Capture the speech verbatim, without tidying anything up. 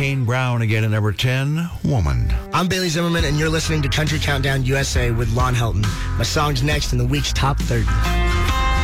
Kane Brown again at number ten, Woman. I'm Bailey Zimmerman, and you're listening to Country Countdown U S A with Lon Helton. My song's next in the week's top thirty.